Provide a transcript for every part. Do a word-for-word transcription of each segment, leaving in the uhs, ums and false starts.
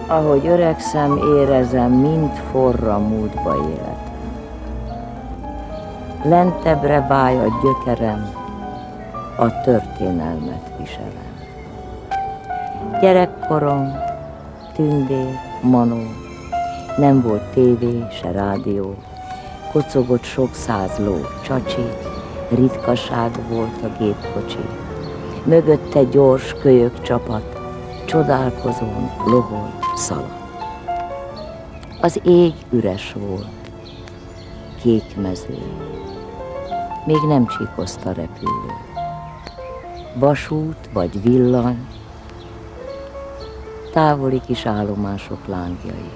Ahogy öregszem, érezem, mind forra a múltba életem. Lentebbre válj a gyökerem, a történelmet viselem. Gyerekkorom, tündér, manó, nem volt tévé, se rádió, kocogott sok száz ló, csacsi, ritkaság volt a gépkocsi. Mögötte gyors kölyök csapat, csodálkozón lohol szaladt. Az ég üres volt, kék mező, még nem csíkozta repülő. Vasút vagy villany, távoli kis állomások lángjai.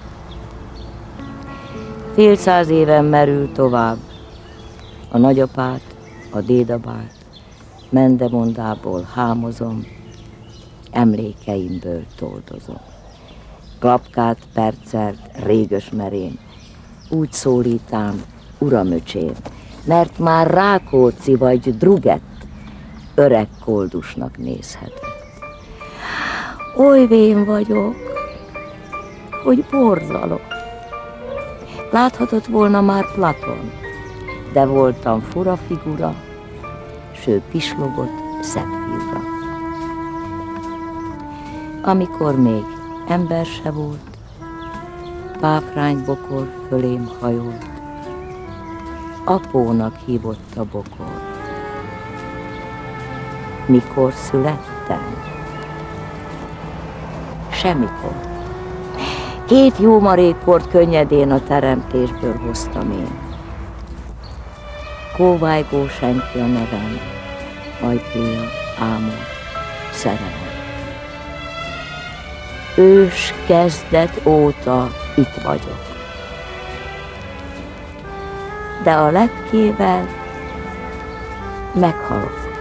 Fél száz éven merül tovább a nagyapát, a dédabát, mendemondából hámozom, emlékeimből toldozom. Klapkát, percelt, régös merén, úgy szólítám, uramöcsém, mert már Rákóczi vagy Drugett öreg koldusnak nézhetett. Oly vén vagyok, hogy borzalok. Láthatott volna már Platon, de voltam fura figura, s ő pislogott szebb fiúra. Amikor még ember se volt, páfránybokor fölém hajolt, apónak hívott a bokor. Mikor születtem? Semmikor. Két jó marékkort könnyedén a teremtésből hoztam én. Kóvájgó senki a nevem, ajtéja, álmod, szerelem. Ős kezdet óta itt vagyok. De a lepkével meghalok.